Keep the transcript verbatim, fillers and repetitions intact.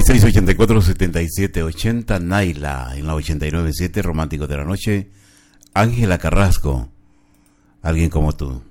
seis ochenta y cuatro, setenta y siete ochenta. Naila en la ochenta y nueve punto siete. Romántico de la noche. Ángela Carrasco. Alguien como tú.